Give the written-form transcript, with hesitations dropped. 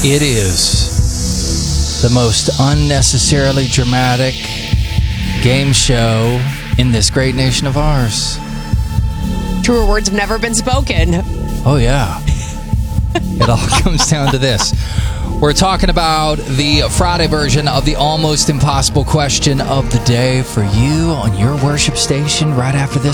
It is the most unnecessarily dramatic game show in this great nation of ours. Truer words have never been spoken. Oh, yeah. It all comes down to this. We're talking about the Friday version of the almost impossible question of the day for you on your worship station right after this